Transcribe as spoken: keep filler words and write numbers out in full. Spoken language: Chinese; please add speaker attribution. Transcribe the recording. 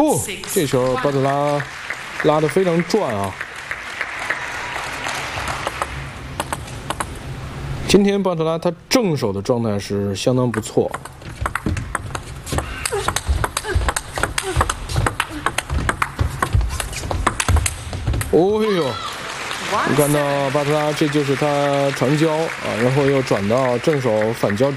Speaker 1: 哦，这球巴特拉拉得非常转啊！今天巴特拉他正手的状态是相当不错。哦呦！你看到巴特拉，这就是他传交啊，然后又转到正手反交